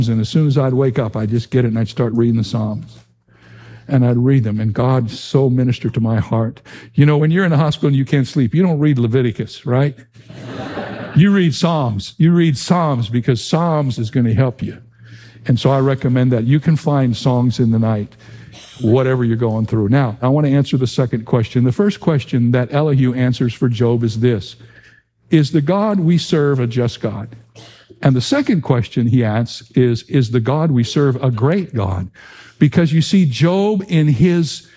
And as soon as I'd wake up, I'd just get it and I'd start reading the Psalms. And I'd read them, and God so ministered to my heart. You know, when you're in the hospital and you can't sleep, you don't read Leviticus, right? You read Psalms. You read Psalms because Psalms is going to help you. And so I recommend that. You can find songs in the night, whatever you're going through. Now, I want to answer the second question. The first question that Elihu answers for Job is this: is the God we serve a just God? And the second question he asks is the God we serve a great God? Because you see, Job in his